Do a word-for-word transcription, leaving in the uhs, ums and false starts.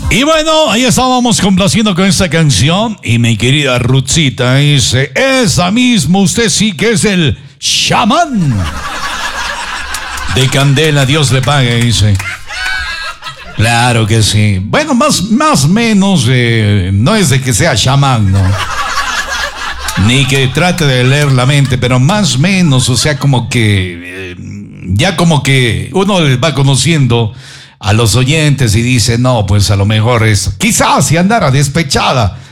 Y bueno, ahí estábamos complaciendo con esta canción. Y mi querida Ruthcita dice: esa misma, usted sí que es el chamán de Candela, Dios le pague, dice. Claro que sí. Bueno, más más menos, eh, no es de que sea chamán, ¿no? Ni que trate de leer la mente, pero más menos, o sea, como que, eh, ya como que uno les va conociendo a los oyentes y dice, no, pues a lo mejor es, quizás si andara despechada,